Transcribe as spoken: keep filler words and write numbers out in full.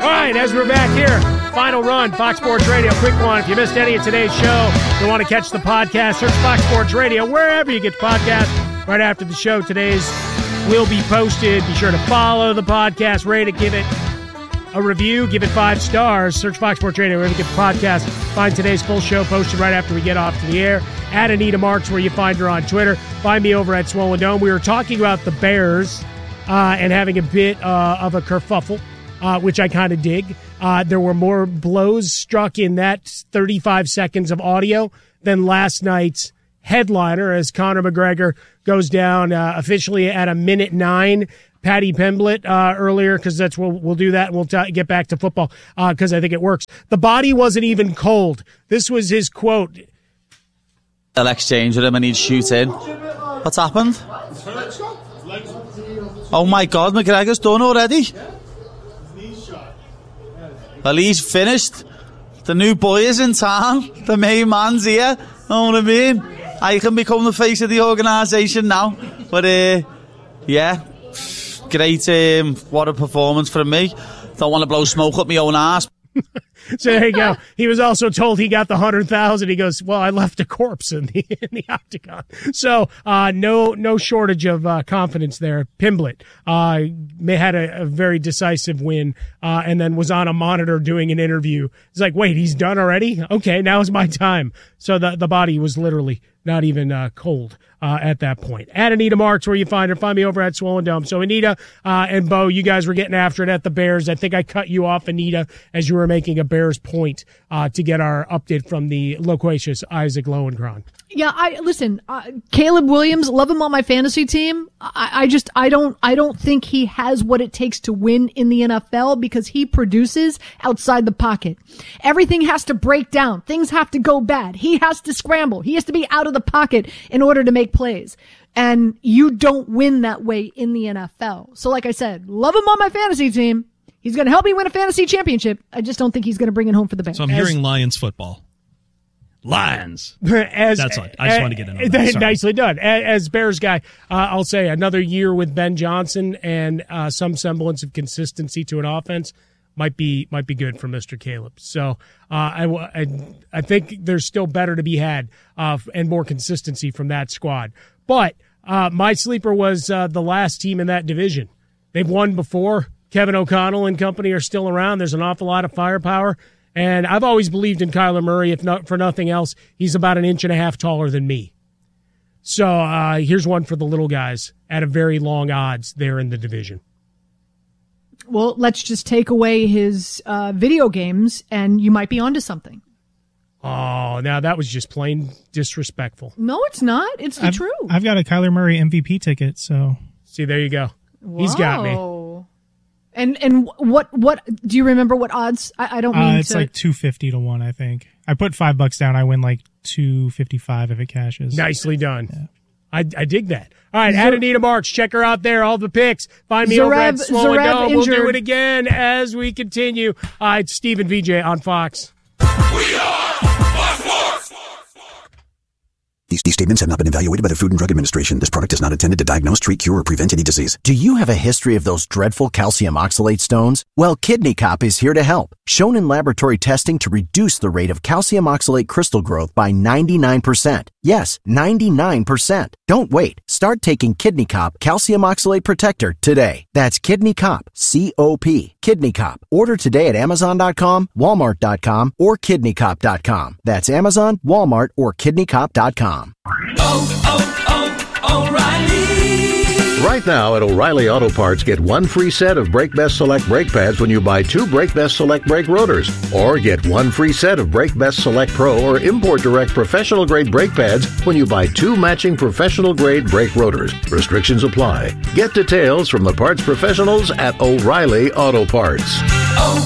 All right, as we're back here, final run, Fox Sports Radio. Quick one. If you missed any of today's show, you want to catch the podcast, search Fox Sports Radio wherever you get the podcast. Right after the show, today's will be posted. Be sure to follow the podcast, rate it, give it a review, give it five stars. Search Fox Sports Radio wherever you get the podcast. Find today's full show posted right after we get off to the air. At Anita Marks, where you find her on Twitter. Find me over at Swollen Dome. We were talking about the Bears uh, and having a bit uh, of a kerfuffle. Uh, which I kind of dig. Uh, there were more blows struck in that thirty-five seconds of audio than last night's headliner as Conor McGregor goes down uh, officially at a minute nine. Paddy Pimblett uh, earlier, because that's what we'll, we'll do that, and we'll t- get back to football because uh, I think it works. The body wasn't even cold. This was his quote. I'll exchange with him and he'd shoot in. What's happened? Oh my God, McGregor's done already? Well, he's finished. The new boy is in town. The main man's here. Know what I mean? I can become the face of the organisation now. But, uh, yeah, great. Um, what a performance from me. Don't want to blow smoke up my own ass. So there you go. He was also told he got the hundred thousand. He goes, "Well, I left a corpse in the in the octagon." So uh, no no shortage of uh, confidence there. Pimblett uh, had a, a very decisive win, uh, and then was on a monitor doing an interview. It's like, wait, he's done already? Okay, now is my time. So the the body was literally not even uh, cold uh, at that point. At Anita Marks, where you find her. Find me over at Swollen Dome. So Anita uh, and Bo, you guys were getting after it at the Bears. I think I cut you off, Anita, as you were making a Bears point uh, to get our update from the loquacious Isaac Lowenkron. Yeah, I listen. Uh, Caleb Williams, love him on my fantasy team. I, I just, I don't, I don't think he has what it takes to win in the N F L because he produces outside the pocket. Everything has to break down. Things have to go bad. He has to scramble. He has to be out of the pocket in order to make plays. And you don't win that way in the N F L. So, like I said, love him on my fantasy team. He's going to help me win a fantasy championship. I just don't think he's going to bring it home for the Bears. So I'm hearing As, Lions football. Lions. As, That's all. I just uh, want to get in on that. Sorry. Nicely done. As, as Bears guy, uh, I'll say another year with Ben Johnson and uh, some semblance of consistency to an offense might be might be good for Mister Caleb. So uh, I, I I think there's still better to be had uh, and more consistency from that squad. But uh, my sleeper was uh, the last team in that division. They've won before. Kevin O'Connell and company are still around. There's an awful lot of firepower. And I've always believed in Kyler Murray. If not for nothing else, he's about an inch and a half taller than me. So uh, here's one for the little guys at a very long odds there in the division. Well, let's just take away his uh, video games, and you might be onto something. Oh, now that was just plain disrespectful. No, it's not. It's the I've, truth. I've got a Kyler Murray M V P ticket, so. See, there you go. Whoa. He's got me. And and what what do you remember? What odds? I, I don't mean uh, it's to. like two fifty to one, I think. I put five bucks down. I win like two fifty five if it cashes. Nicely done. Yeah. I, I dig that. All right, at Anita Marks, check her out there. All the picks. Find me Zarev, over at Swollen Dome. We'll do injured. it again as we continue. Uh, it's Stephen V J on Fox. We are Fox Sports. These, these statements have not been evaluated by the Food and Drug Administration. This product is not intended to diagnose, treat, cure, or prevent any disease. Do you have a history of those dreadful calcium oxalate stones? Well, Kidney Cop is here to help. Shown in laboratory testing to reduce the rate of calcium oxalate crystal growth by ninety-nine percent. Yes, ninety-nine percent. Don't wait. Start taking Kidney Cop Calcium Oxalate Protector today. That's Kidney Cop, C O P. Kidney Cop. Order today at Amazon dot com, Walmart dot com, or Kidney Cop dot com. That's Amazon, Walmart, or Kidney Cop dot com. Oh, oh, oh, O'Reilly. Right now at O'Reilly Auto Parts, get one free set of Brake Best Select brake pads when you buy two Brake Best Select brake rotors. Or get one free set of Brake Best Select Pro or Import Direct professional grade brake pads when you buy two matching professional grade brake rotors. Restrictions apply. Get details from the parts professionals at O'Reilly Auto Parts. Oh.